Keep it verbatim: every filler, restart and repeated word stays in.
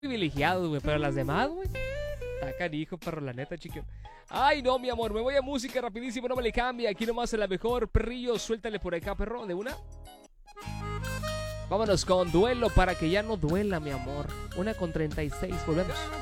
privilegiados, güey, pero las demás, güey, está canijo, perro, la neta, chiquillo. Ay, no, mi amor, me voy a música rapidísimo, no me le cambia. Aquí nomás es la mejor, perrillo, suéltale por acá, perro, de una. Vámonos con Duelo para que ya no duela, mi amor. Una con treinta y seis, volvemos.